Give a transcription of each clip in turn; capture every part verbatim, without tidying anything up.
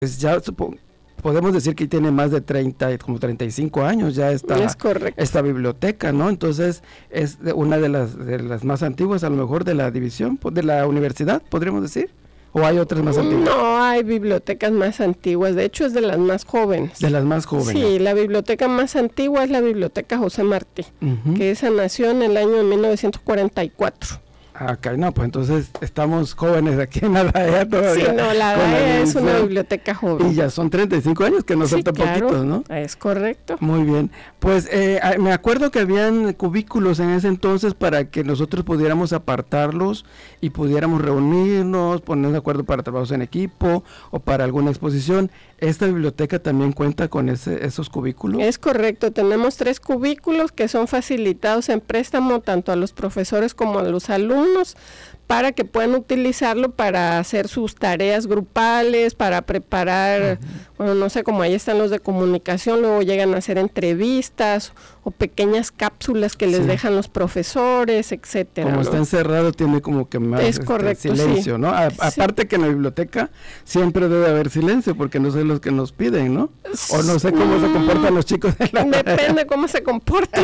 pues ya supongo, podemos decir que tiene más de treinta, como treinta y cinco años ya esta, es correcto. esta biblioteca, ¿no? Entonces es una de las, de las más antiguas, a lo mejor, de la división, de la universidad, podríamos decir. ¿O hay otras más antiguas? No, hay bibliotecas más antiguas, de hecho es de las más jóvenes. De las más jóvenes. Sí, la biblioteca más antigua es la Biblioteca José Martí, uh-huh. que esa nació en el año de mil novecientos cuarenta y cuatro. Ah, ok, no, pues entonces estamos jóvenes aquí en la D A E todavía. Sí, no, la D A E es una biblioteca joven. Y ya son treinta y cinco años, que no sí, son tan claro, poquitos, ¿no? Es correcto. Muy bien, pues eh, me acuerdo que habían cubículos en ese entonces para que nosotros pudiéramos apartarlos y pudiéramos reunirnos, ponernos de acuerdo para trabajos en equipo o para alguna exposición. ¿Esta biblioteca también cuenta con ese, esos cubículos? Es correcto, tenemos tres cubículos que son facilitados en préstamo tanto a los profesores como a los alumnos para que puedan utilizarlo para hacer sus tareas grupales, para preparar, uh-huh. bueno, no sé, como ahí están los de comunicación, luego llegan a hacer entrevistas o pequeñas cápsulas que les sí. dejan los profesores, etcétera. Como ¿no? está encerrado, tiene como que más es correcto, este, silencio, sí. ¿no? A, aparte sí. que en la biblioteca siempre debe haber silencio, porque no sé los que nos piden, ¿no? O no sé cómo mm, se comportan los chicos de la... Depende cómo se comporten.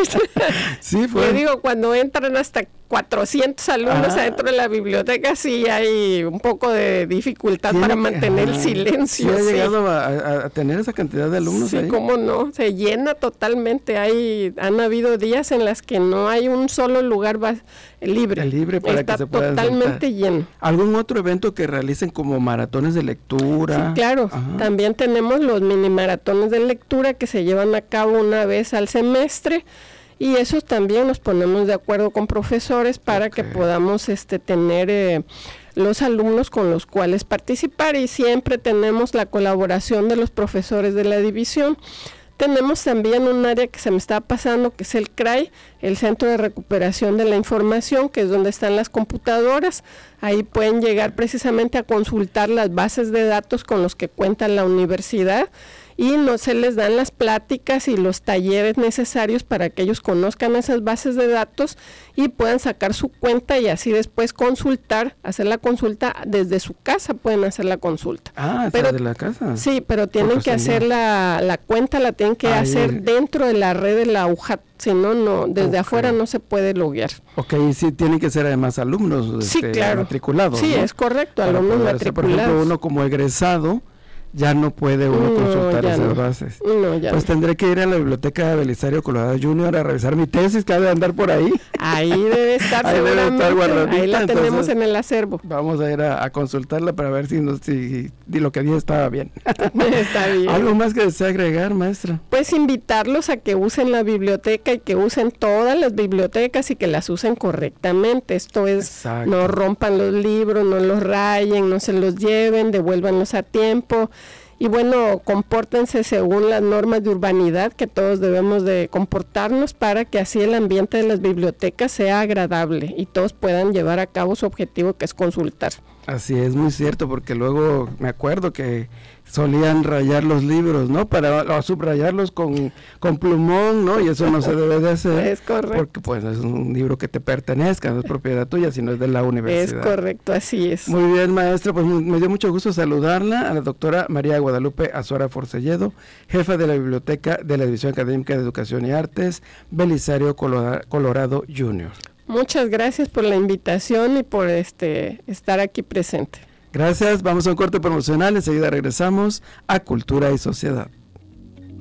sí, pues. Yo digo, cuando entran hasta cuatrocientos alumnos ah. adentro de la biblioteca, sí hay un poco de dificultad para mantener ah, el silencio. ¿Sí ha sí. llegado a, a tener esa cantidad de alumnos sí, ahí? Sí, cómo no, se llena totalmente. Hay, han habido días en las que no hay un solo lugar va, libre. El libre para Está que se puedan totalmente sentar. lleno. ¿Algún otro evento que realicen como maratones de lectura? Sí, claro. Ajá. También tenemos los mini maratones de lectura que se llevan a cabo una vez al semestre. Y eso también nos ponemos de acuerdo con profesores para okay. que podamos este, tener eh, los alumnos con los cuales participar, y siempre tenemos la colaboración de los profesores de la división. Tenemos también un área que se me está pasando, que es el C R A I, el Centro de Recuperación de la Información, que es donde están las computadoras. Ahí pueden llegar precisamente a consultar las bases de datos con los que cuenta la universidad, y no se les dan las pláticas y los talleres necesarios para que ellos conozcan esas bases de datos y puedan sacar su cuenta y así después consultar, hacer la consulta desde su casa, pueden hacer la consulta. Ah, pero de la casa. Sí, pero tienen Porque que hacer la, la cuenta, la tienen que Ahí. hacer dentro de la red de la U J A T, si no, no, desde okay. afuera no se puede loguear. Ok, y sí tienen que ser además alumnos sí, este, claro. matriculados, Sí, ¿no? es correcto, Para alumnos poder, matriculados. Por ejemplo, uno como egresado, ya no puede uno no, consultar esas no. bases. No, ya pues no. tendré que ir a la biblioteca de Belisario Colorado junior a revisar mi tesis, que ha de andar por ahí. Ahí debe estar ahí seguramente, debe estar ahí la tenemos entonces, en el acervo. Vamos a ir a, a consultarla para ver si, no, si, si lo que dije estaba bien. Está bien. ¿Algo más que desea agregar, maestra? Pues invitarlos a que usen la biblioteca y que usen todas las bibliotecas y que las usen correctamente. Esto es, Exacto. no rompan los libros, no los rayen, no se los lleven, devuélvanlos a tiempo. Y bueno, compórtense según las normas de urbanidad que todos debemos de comportarnos para que así el ambiente de las bibliotecas sea agradable y todos puedan llevar a cabo su objetivo, que es consultar. Así es, muy cierto, porque luego me acuerdo que solían rayar los libros, ¿no? Para o subrayarlos con, con plumón, ¿no? Y eso no se debe de hacer. Es correcto. Porque pues es un libro que te pertenezca, no es propiedad tuya, sino es de la universidad. Es correcto, así es. Muy bien, maestra, pues me dio mucho gusto saludarla, a la doctora María Guadalupe Azuara Forcelledo, jefa de la Biblioteca de la División Académica de Educación y Artes, Belisario Colorado junior Muchas gracias por la invitación y por este estar aquí presente. Gracias, vamos a un corte promocional, enseguida regresamos a Cultura y Sociedad.